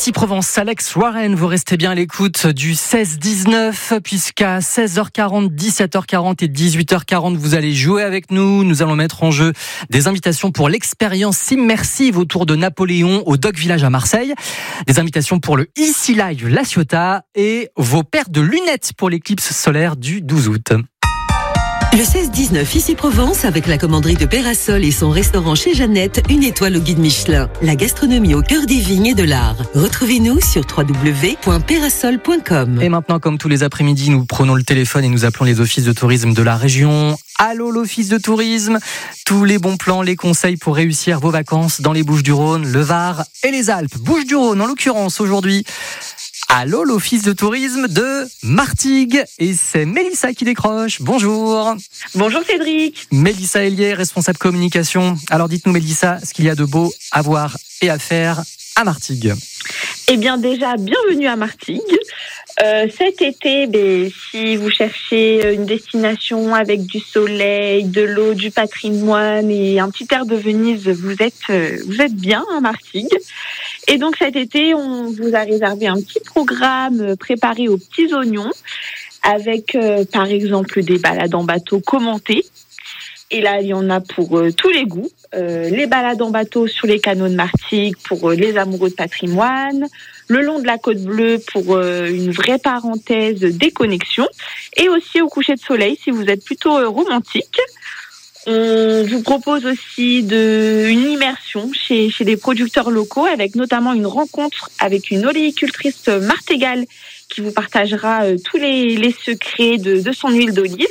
Ici Provence, Alex Warren, vous restez bien à l'écoute du 16-19 puisqu'à 16h40, 17h40 et 18h40 vous allez jouer avec nous. Nous allons mettre en jeu des invitations pour l'expérience immersive autour de Napoléon au Dock Village à Marseille, des invitations pour le Ici Live La Ciotat et vos paires de lunettes pour l'éclipse solaire du 12 août. Le 16-19 Ici Provence avec la commanderie de Pérasol et son restaurant chez Jeannette, une étoile au guide Michelin. La gastronomie au cœur des vignes et de l'art. Retrouvez-nous sur www.perasol.com. Et maintenant, comme tous les après-midi, nous prenons le téléphone et nous appelons les offices de tourisme de la région. Allô l'office de tourisme, tous les bons plans, les conseils pour réussir vos vacances dans les Bouches-du-Rhône, le Var et les Alpes. Bouches-du-Rhône en l'occurrence aujourd'hui. Allô, l'office de tourisme de Martigues. Et c'est Mélissa qui décroche. Bonjour. Bonjour Cédric. Mélissa Hélier, responsable communication. Alors dites-nous Mélissa, ce qu'il y a de beau à voir et à faire à Martigues. Eh bien déjà, bienvenue à Martigues. Cet été, si vous cherchez une destination avec du soleil, de l'eau, du patrimoine et un petit air de Venise, vous êtes bien à Martigues. Et donc cet été, on vous a réservé un petit programme préparé aux petits oignons avec par exemple des balades en bateau commentées. Et là, il y en a pour tous les goûts. Les balades en bateau sur les canaux de Martigues pour les amoureux de patrimoine, le long de la Côte Bleue pour une vraie parenthèse déconnexion, et aussi au coucher de soleil si vous êtes plutôt romantique. On vous propose aussi une immersion chez des producteurs locaux avec notamment une rencontre avec une oléicultrice martégale qui vous partagera tous les secrets de son huile d'olive.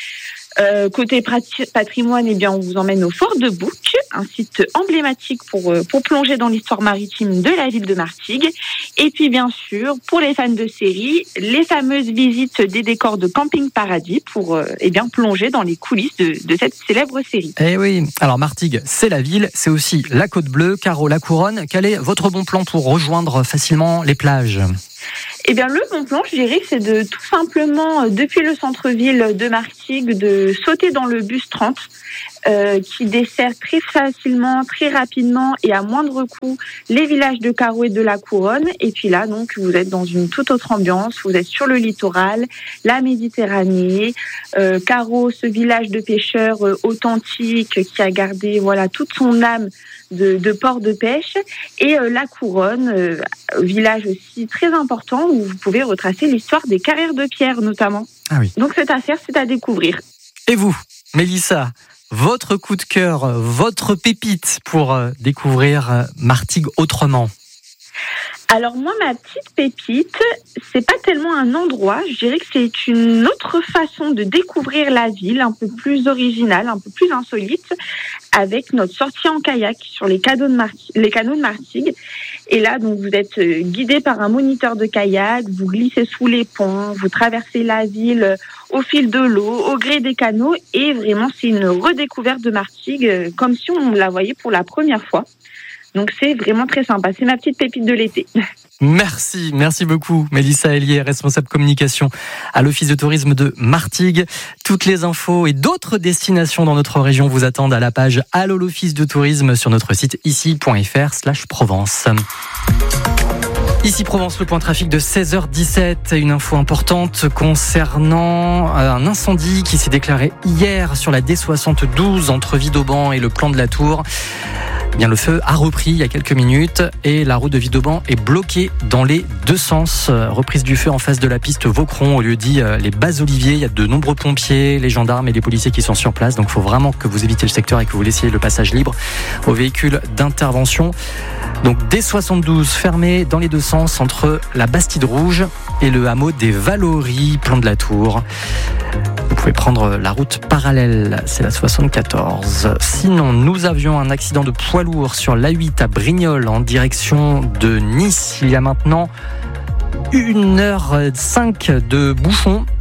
Côté patrimoine, on vous emmène au Fort de Bouc, un site emblématique pour plonger dans l'histoire maritime de la ville de Martigues. Et puis bien sûr, pour les fans de séries, les fameuses visites des décors de Camping Paradis pour plonger dans les coulisses de cette célèbre série. Eh oui, alors Martigues, c'est la ville, c'est aussi la Côte Bleue. Caro, la Couronne, quel est votre bon plan pour rejoindre facilement les plages ? Eh bien, le bon plan, je dirais, c'est de tout simplement, depuis le centre-ville de Martigues, de sauter dans le bus 30, qui dessert très facilement, très rapidement et à moindre coût les villages de Caro et de la Couronne. Et puis là, donc, vous êtes dans une toute autre ambiance. Vous êtes sur le littoral, la Méditerranée. Caro, ce village de pêcheurs authentique qui a gardé, toute son âme de port de pêche, et la Couronne, village aussi très important où vous pouvez retracer l'histoire des carrières de pierre notamment. Ah oui. Donc c'est à faire, c'est à découvrir. Et vous, Mélissa, votre coup de cœur, votre pépite pour découvrir Martigues autrement ? Alors moi, ma petite pépite, c'est pas tellement un endroit, je dirais que c'est une autre façon de découvrir la ville, un peu plus originale, un peu plus insolite, avec notre sortie en kayak sur les canaux de Martigues. Et là, donc, vous êtes guidé par un moniteur de kayak, vous glissez sous les ponts, vous traversez la ville au fil de l'eau, au gré des canaux, et vraiment, c'est une redécouverte de Martigues, comme si on la voyait pour la première fois. Donc c'est vraiment très sympa, c'est ma petite pépite de l'été. Merci beaucoup Mélissa Hélier, responsable communication à l'office de tourisme de Martigues. Toutes les infos et d'autres destinations dans notre région vous attendent à la page Allô l'office de tourisme sur notre site ici.fr/Provence. Ici Provence, le point trafic de 16h17, une info importante concernant un incendie qui s'est déclaré hier sur la D72 entre Vidauban et le Plan de la Tour. Bien, le feu a repris il y a quelques minutes et la route de Vidauban est bloquée dans les deux sens. Reprise du feu en face de la piste Vaucron au lieu dit les Bas-Oliviers. Il y a de nombreux pompiers, les gendarmes et les policiers qui sont sur place. Donc il faut vraiment que vous évitiez le secteur et que vous laissiez le passage libre aux véhicules d'intervention. Donc D72 fermée dans les deux sens entre la Bastide Rouge et le hameau des Valories, Plan de la Tour. Vous pouvez prendre la route parallèle, c'est la 74. Sinon, nous avions un accident de poids lourd sur l'A8 à Brignoles en direction de Nice. Il y a maintenant 1h05 de bouchon.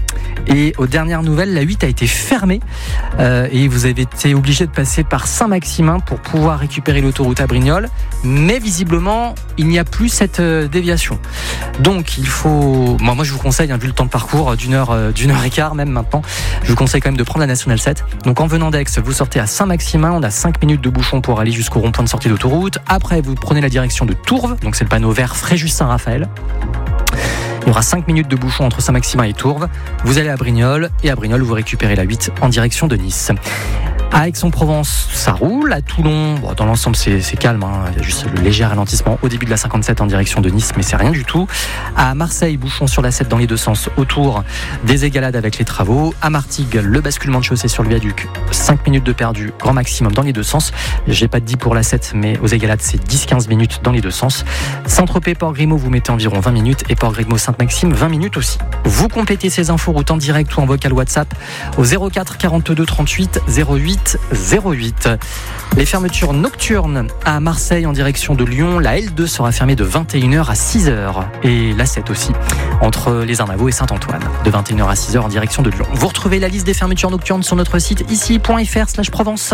Et aux dernières nouvelles, la 8 a été fermée et vous avez été obligé de passer par Saint-Maximin pour pouvoir récupérer l'autoroute à Brignoles. Mais visiblement, il n'y a plus cette déviation. Donc il faut... Moi je vous conseille, vu le temps de parcours d'une heure et quart même maintenant, je vous conseille quand même de prendre la Nationale 7. Donc en venant d'Aix, vous sortez à Saint-Maximin, on a 5 minutes de bouchon pour aller jusqu'au rond-point de sortie d'autoroute. Après, vous prenez la direction de Tourves, donc c'est le panneau vert Fréjus-Saint-Raphaël. Il y aura 5 minutes de bouchon entre Saint-Maximin et Tourves. Vous allez à Brignoles et à Brignoles, vous récupérez la 8 en direction de Nice. À Aix-en-Provence, ça roule. À Toulon, dans l'ensemble, c'est calme. Il y a juste le léger ralentissement au début de la 57 en direction de Nice, mais c'est rien du tout. À Marseille, bouchon sur la 7 dans les deux sens autour des égalades avec les travaux. À Martigues, le basculement de chaussée sur le viaduc. 5 minutes de perdu, grand maximum dans les deux sens. J'ai pas de 10 pour la 7, mais aux égalades, c'est 10-15 minutes dans les deux sens. Saint-Tropez, Port-Grimaud, vous mettez environ 20 minutes et Port-Grimaud-Sainte-Maxime, 20 minutes aussi. Vous complétez ces infos route en direct ou en vocal WhatsApp au 04 42 38 08 08. Les fermetures nocturnes à Marseille en direction de Lyon, la L2 sera fermée de 21h à 6h et la 7 aussi entre les Arnavaux et Saint-Antoine de 21h à 6h en direction de Lyon. Vous retrouvez la liste des fermetures nocturnes sur notre site ici.fr/Provence.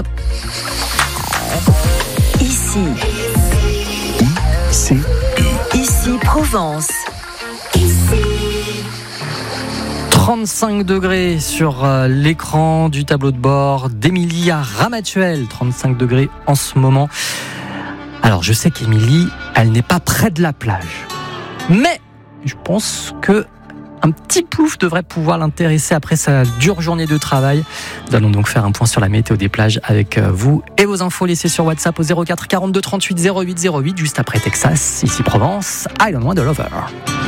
Ici Provence. 35 degrés sur l'écran du tableau de bord d'Émilie à Ramatuelle. 35 degrés en ce moment. Alors je sais qu'Émilie, elle n'est pas près de la plage. Mais je pense que un petit plouf devrait pouvoir l'intéresser après sa dure journée de travail. Nous allons donc faire un point sur la météo des plages avec vous et vos infos laissées sur WhatsApp au 04 42 38 08 08 juste après Texas. Ici Provence, I Don't Want a Lover.